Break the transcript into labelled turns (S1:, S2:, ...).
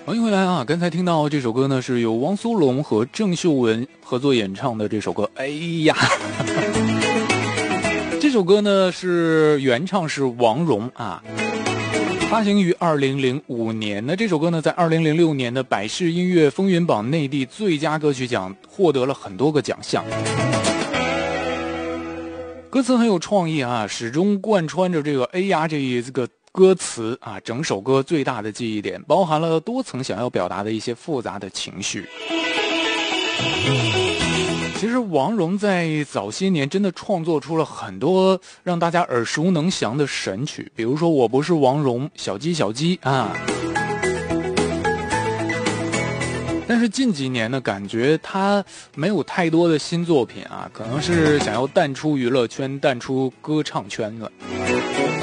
S1: 欢迎回来啊！刚才听到这首歌呢，是由汪苏泷和郑秀文合作演唱的这首歌。哎呀，这首歌呢是原唱是王蓉啊，发行于2005年。那这首歌呢，在2006年的百视音乐风云榜内地最佳歌曲奖获得了很多个奖项。歌词很有创意啊，始终贯穿着这个哎呀这个歌词啊，整首歌最大的记忆点包含了多层想要表达的一些复杂的情绪。其实王蓉在早些年真的创作出了很多让大家耳熟能详的神曲，比如说我不是王蓉、小鸡小鸡啊。但是近几年呢，感觉他没有太多的新作品啊，可能是想要淡出娱乐圈、淡出歌唱圈了。